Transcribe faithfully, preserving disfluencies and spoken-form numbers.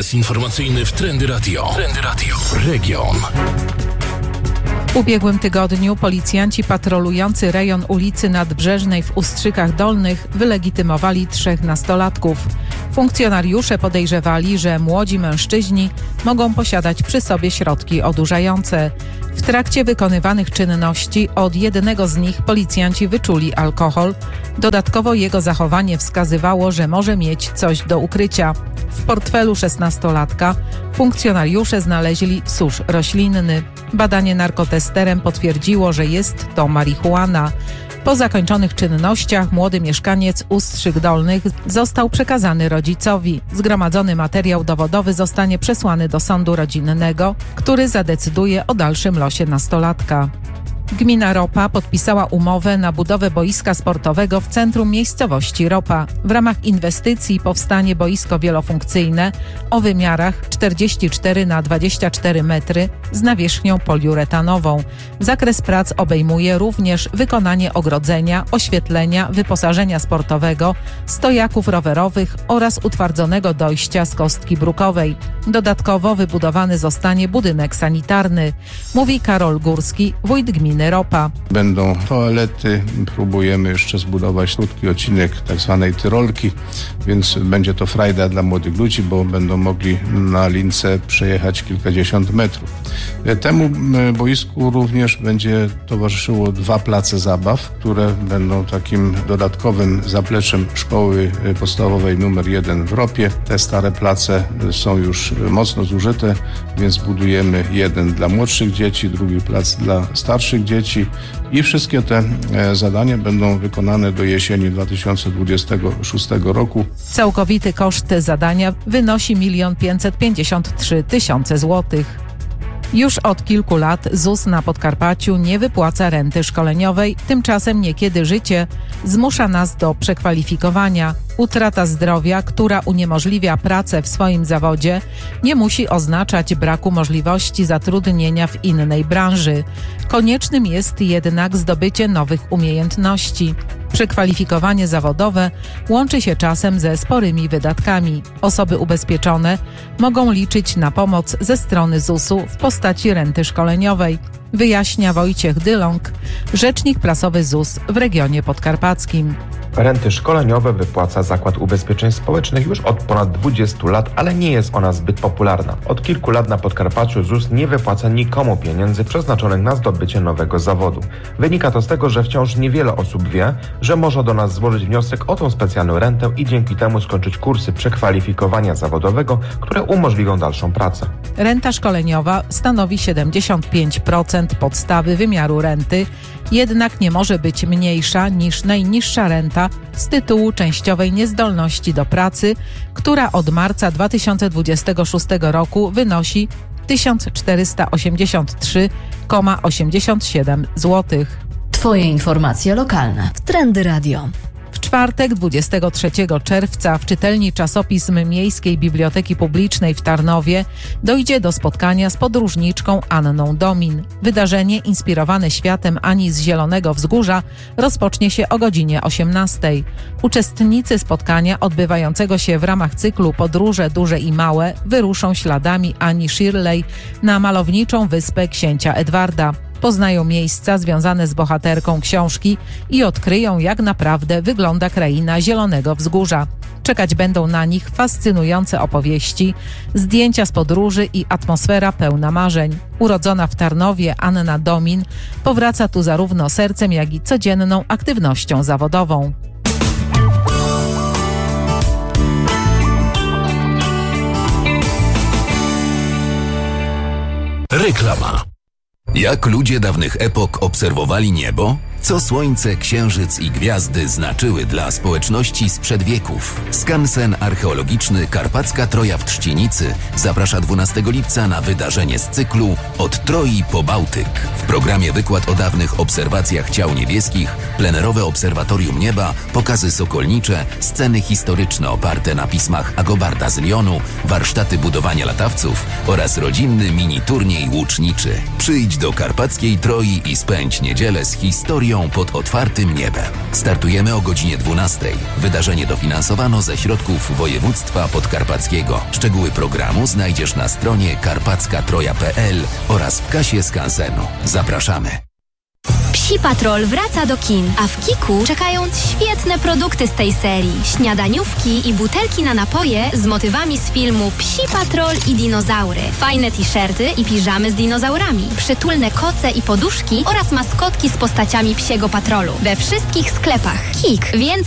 Magnes informacyjny w Trendy Radio. Trendy Radio. Region. W ubiegłym tygodniu policjanci patrolujący rejon ulicy Nadbrzeżnej w Ustrzykach Dolnych wylegitymowali trzech nastolatków. Funkcjonariusze podejrzewali, że młodzi mężczyźni mogą posiadać przy sobie środki odurzające. W trakcie wykonywanych czynności od jednego z nich policjanci wyczuli alkohol. Dodatkowo jego zachowanie wskazywało, że może mieć coś do ukrycia. W portfelu szesnastolatka funkcjonariusze znaleźli susz roślinny. Badanie narkotesterem potwierdziło, że jest to marihuana. Po zakończonych czynnościach młody mieszkaniec Ustrzyk Dolnych został przekazany rodzicowi. Zgromadzony materiał dowodowy zostanie przesłany do sądu rodzinnego, który zadecyduje o dalszym losie nastolatka. Gmina Ropa podpisała umowę na budowę boiska sportowego w centrum miejscowości Ropa. W ramach inwestycji powstanie boisko wielofunkcyjne o wymiarach czterdzieści cztery na dwadzieścia cztery metry z nawierzchnią poliuretanową. Zakres prac obejmuje również wykonanie ogrodzenia, oświetlenia, wyposażenia sportowego, stojaków rowerowych oraz utwardzonego dojścia z kostki brukowej. Dodatkowo wybudowany zostanie budynek sanitarny, mówi Karol Górski, wójt gminy Ropa. Będą toalety, próbujemy jeszcze zbudować krótki odcinek tak zwanej tyrolki, więc będzie to frajda dla młodych ludzi, bo będą mogli na lince przejechać kilkadziesiąt metrów. Temu boisku również będzie towarzyszyło dwa place zabaw, które będą takim dodatkowym zapleczem szkoły podstawowej numer jeden w Ropie. Te stare place są już mocno zużyte, więc budujemy jeden dla młodszych dzieci, drugi plac dla starszych dzieci i wszystkie te zadania będą wykonane do jesieni dwa tysiące dwudziestego szóstego roku. Całkowity koszt zadania wynosi milion pięćset pięćdziesiąt trzy tysiące złotych. Już od kilku lat ZUS na Podkarpaciu nie wypłaca renty szkoleniowej, tymczasem niekiedy życie zmusza nas do przekwalifikowania. Utrata zdrowia, która uniemożliwia pracę w swoim zawodzie, nie musi oznaczać braku możliwości zatrudnienia w innej branży. Koniecznym jest jednak zdobycie nowych umiejętności. Przekwalifikowanie zawodowe łączy się czasem ze sporymi wydatkami. Osoby ubezpieczone mogą liczyć na pomoc ze strony zusu w postaci renty szkoleniowej, wyjaśnia Wojciech Dylong, rzecznik prasowy ZUS w regionie podkarpackim. Renty szkoleniowe wypłaca Zakład Ubezpieczeń Społecznych już od ponad dwudziestu lat, ale nie jest ona zbyt popularna. Od kilku lat na Podkarpaciu ZUS nie wypłaca nikomu pieniędzy przeznaczonych na zdobycie nowego zawodu. Wynika to z tego, że wciąż niewiele osób wie, że może do nas złożyć wniosek o tą specjalną rentę i dzięki temu skończyć kursy przekwalifikowania zawodowego, które umożliwią dalszą pracę. Renta szkoleniowa stanowi siedemdziesiąt pięć procent podstawy wymiaru renty, jednak nie może być mniejsza niż najniższa renta z tytułu częściowej niezdolności do pracy, która od marca dwa tysiące dwudziestego szóstego roku wynosi tysiąc czterysta osiemdziesiąt trzy przecinek osiemdziesiąt siedem złotych. Twoje informacje lokalne w Trendy Radio. W czwartek dwudziestego trzeciego czerwca w czytelni czasopism Miejskiej Biblioteki Publicznej w Tarnowie dojdzie do spotkania z podróżniczką Anną Domin. Wydarzenie inspirowane światem Ani z Zielonego Wzgórza rozpocznie się o godzinie osiemnastej. Uczestnicy spotkania odbywającego się w ramach cyklu Podróże duże i małe wyruszą śladami Ani Shirley na malowniczą wyspę księcia Edwarda. Poznają miejsca związane z bohaterką książki i odkryją, jak naprawdę wygląda kraina Zielonego Wzgórza. Czekać będą na nich fascynujące opowieści, zdjęcia z podróży i atmosfera pełna marzeń. Urodzona w Tarnowie Anna Domin powraca tu zarówno sercem, jak i codzienną aktywnością zawodową. Reklama. Jak ludzie dawnych epok obserwowali niebo? Co słońce, księżyc i gwiazdy znaczyły dla społeczności sprzed wieków? Skansen archeologiczny Karpacka Troja w Trzcinicy zaprasza dwunastego lipca na wydarzenie z cyklu Od Troi po Bałtyk. W programie wykład o dawnych obserwacjach ciał niebieskich, plenerowe obserwatorium nieba, pokazy sokolnicze, sceny historyczne oparte na pismach Agobarda z Lyonu, warsztaty budowania latawców oraz rodzinny mini turniej łuczniczy. Przyjdź do Karpackiej Troi i spędź niedzielę z historią wizją pod otwartym niebem. Startujemy o godzinie dwunastej. Wydarzenie dofinansowano ze środków województwa podkarpackiego. Szczegóły programu znajdziesz na stronie karpacka troja kropka p l oraz w kasie skansenu. Zapraszamy. Psi Patrol wraca do kin, a w Kiku czekają świetne produkty z tej serii. Śniadaniówki i butelki na napoje z motywami z filmu Psi Patrol i dinozaury. Fajne t-shirty i piżamy z dinozaurami. Przytulne koce i poduszki oraz maskotki z postaciami Psiego Patrolu. We wszystkich sklepach. Kik. Więcej